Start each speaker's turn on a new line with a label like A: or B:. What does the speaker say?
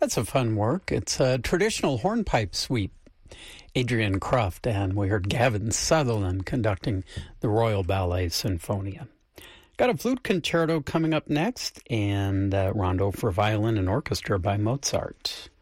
A: That's a fun work. It's a traditional hornpipe sweep. Adrian Croft, and we heard Gavin Sutherland conducting the Royal Ballet Sinfonia. Got a flute concerto coming up next, and Rondo for violin and orchestra by Mozart.